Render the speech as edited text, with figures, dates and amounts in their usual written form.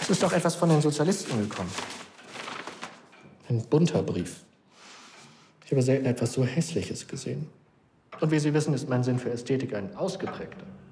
Es ist doch etwas von den Sozialisten gekommen. Ein bunter Brief. Ich habe selten etwas so Hässliches gesehen. Und wie Sie wissen, ist mein Sinn für Ästhetik ein ausgeprägter.